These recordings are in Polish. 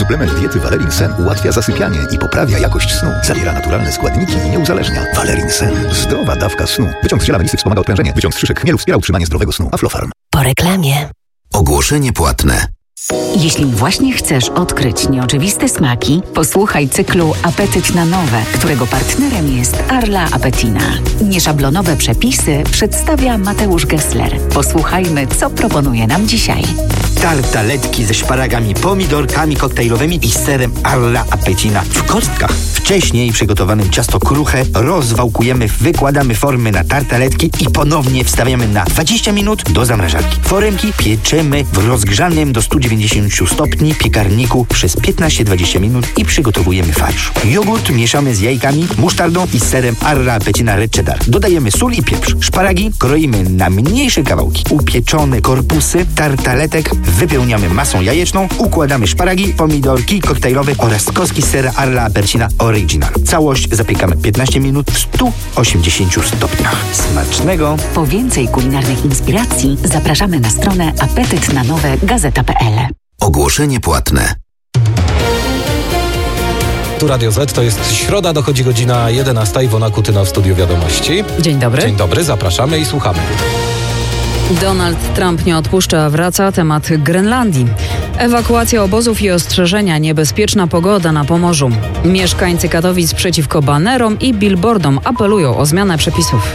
Suplement diety Valerin Sen ułatwia zasypianie i poprawia jakość snu. Zawiera naturalne składniki i nie uzależnia. Valerin Sen. Zdrowa dawka snu. Wyciąg z ziela melisy wspomaga odprężenie. Wyciąg z szyszek chmielu wspiera utrzymanie zdrowego snu. Aflofarm. Po reklamie. Ogłoszenie płatne. Jeśli właśnie chcesz odkryć nieoczywiste smaki, posłuchaj cyklu Apetyt na nowe, którego partnerem jest Arla Appetina. Nieszablonowe przepisy przedstawia Mateusz Gessler. Posłuchajmy, co proponuje nam dzisiaj. Tartaletki ze szparagami, pomidorkami koktajlowymi i serem Arla Appetina w kostkach. Wcześniej przygotowanym ciasto kruche rozwałkujemy, wykładamy formy na tartaletki i ponownie wstawiamy na 20 minut do zamrażarki. Foremki pieczemy w rozgrzanym do 190 stopni piekarniku przez 15-20 minut i przygotowujemy farsz. Jogurt mieszamy z jajkami, musztardą i serem Arla Appetina Red Cheddar. Dodajemy sól i pieprz. Szparagi kroimy na mniejsze kawałki. Upieczone korpusy tartaletek wypełniamy masą jajeczną, układamy szparagi, pomidorki koktajlowe oraz kostki sera Arla Appetina Original. Całość zapiekamy 15 minut w 180 stopniach. Smacznego! Po więcej kulinarnych inspiracji zapraszamy na stronę apetytnanowe.gazeta.pl. Ogłoszenie płatne. Tu Radio Z, to jest środa, dochodzi godzina 11. Iwona Kutyna w Studiu Wiadomości. Dzień dobry. Dzień dobry, zapraszamy i słuchamy. Donald Trump nie odpuszcza, wraca temat Grenlandii. Ewakuacja obozów i ostrzeżenia, niebezpieczna pogoda na Pomorzu. Mieszkańcy Katowic przeciwko banerom i billboardom apelują o zmianę przepisów.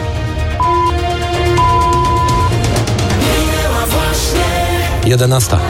Jedenasta.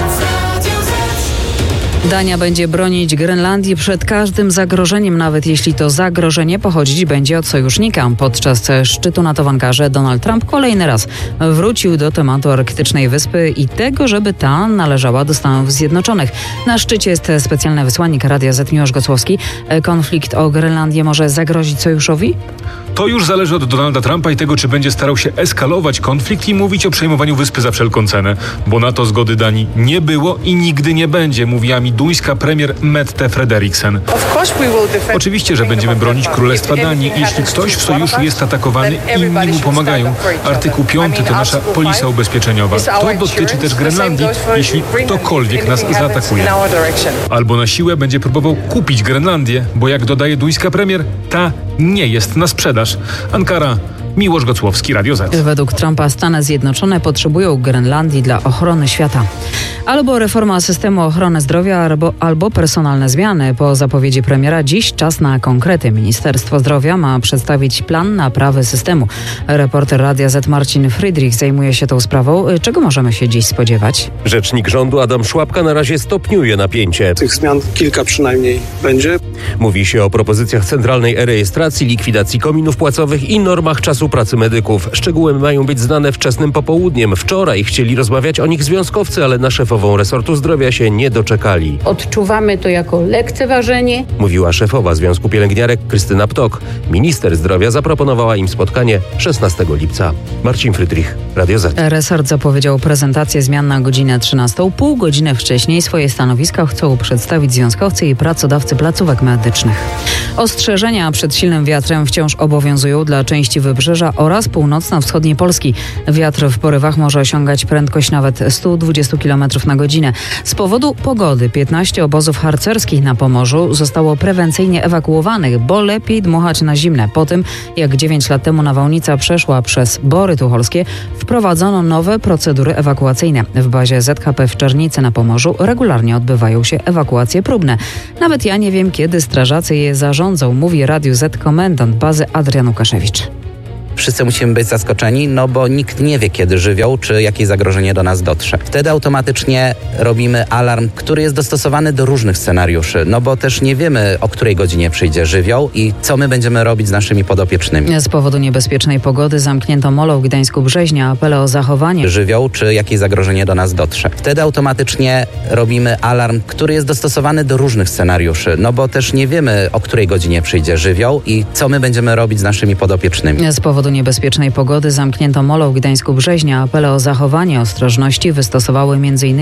Dania będzie bronić Grenlandii przed każdym zagrożeniem, nawet jeśli to zagrożenie pochodzić będzie od sojusznika. Podczas szczytu NATO w Ankarze Donald Trump kolejny raz wrócił do tematu arktycznej wyspy i tego, żeby ta należała do Stanów Zjednoczonych. Na szczycie jest specjalny wysłannik Radia Z Miłosz Gocłowski. Konflikt o Grenlandię może zagrozić sojuszowi? To już zależy od Donalda Trumpa i tego, czy będzie starał się eskalować konflikt i mówić o przejmowaniu wyspy za wszelką cenę. Bo na to zgody Danii nie było i nigdy nie będzie, mówiła mi duńska premier Mette Frederiksen. Oczywiście, że będziemy bronić Królestwa Danii. Jeśli ktoś w sojuszu jest atakowany, inni mu pomagają. Artykuł 5 to nasza polisa ubezpieczeniowa. To dotyczy też Grenlandii, jeśli ktokolwiek nas zaatakuje. Albo na siłę będzie próbował kupić Grenlandię, bo jak dodaje duńska premier, ta nie jest na sprzedaż. Ankara, Miłosz Gocłowski, Radio Z. Według Trumpa Stany Zjednoczone potrzebują Grenlandii dla ochrony świata. Albo reforma systemu ochrony zdrowia, albo personalne zmiany. Po zapowiedzi premiera dziś czas na konkrety. Ministerstwo Zdrowia ma przedstawić plan naprawy systemu. Reporter Radia Z Marcin Friedrich zajmuje się tą sprawą. Czego możemy się dziś spodziewać? Rzecznik rządu Adam Szłapka na razie stopniuje napięcie. Tych zmian kilka przynajmniej będzie. Mówi się o propozycjach centralnej e-rejestracji, likwidacji kominów płacowych i normach czasu pracy medyków. Szczegóły mają być znane wczesnym popołudniem. Wczoraj chcieli rozmawiać o nich związkowcy, ale na szefową resortu zdrowia się nie doczekali. Odczuwamy to jako lekceważenie, mówiła szefowa Związku Pielęgniarek Krystyna Ptok. Minister zdrowia zaproponowała im spotkanie 16 lipca. Marcin Frydrich, Radio Z. Resort zapowiedział prezentację zmian na godzinę 13. Pół godziny wcześniej swoje stanowiska chcą przedstawić związkowcy i pracodawcy placówek medycznych. Ostrzeżenia przed silnym wiatrem wciąż obowiązują dla części wybrzeża oraz północno-wschodniej Polski. Wiatr w porywach może osiągać prędkość nawet 120 km na godzinę. Z powodu pogody 15 obozów harcerskich na Pomorzu zostało prewencyjnie ewakuowanych, bo lepiej dmuchać na zimne. Po tym, jak 9 lat temu nawałnica przeszła przez Bory Tucholskie, wprowadzono nowe procedury ewakuacyjne. W bazie ZHP w Czernicy na Pomorzu regularnie odbywają się ewakuacje próbne. Nawet ja nie wiem, kiedy strażacy je zarządzą, mówi Radiu Z komendant bazy Adrian Łukaszewicz. Wszyscy musimy być zaskoczeni, bo nikt nie wie, kiedy żywioł czy jakieś zagrożenie do nas dotrze. Wtedy automatycznie robimy alarm, który jest dostosowany do różnych scenariuszy, bo też nie wiemy, o której godzinie przyjdzie żywioł i co my będziemy robić z naszymi podopiecznymi. Z powodu niebezpiecznej pogody zamknięto molo w Gdańsku-Brzeźnie. Apele o zachowanie żywioł czy jakieś zagrożenie do nas dotrze. Wtedy automatycznie robimy alarm, który jest dostosowany do różnych scenariuszy, bo też nie wiemy, o której godzinie przyjdzie żywioł i co my będziemy robić z naszymi podopiecznymi. Z powodu niebezpiecznej pogody zamknięto molo w Gdańsku-Brzeźnie. Apele o zachowanie ostrożności wystosowały m.in.